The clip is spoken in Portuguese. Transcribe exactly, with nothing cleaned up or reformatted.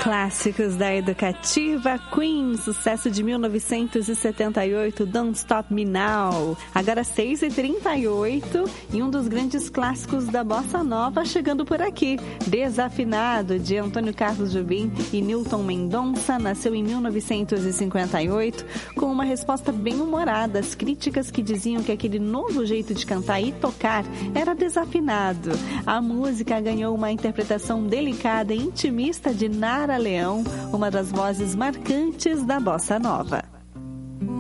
Clássicos da Educativa, Queen, sucesso de mil novecentos e setenta e oito, Don't Stop Me Now. Agora seis e trinta e oito e um dos grandes clássicos da Bossa Nova chegando por aqui. Desafinado, de Antônio Carlos Jobim e Newton Mendonça, nasceu em mil novecentos e cinquenta e oito, com uma resposta bem humorada às críticas que diziam que aquele novo jeito de cantar e tocar era desafinado. A música ganhou uma interpretação delicada e intimista de Nara Leão, uma das vozes marcantes da Bossa Nova.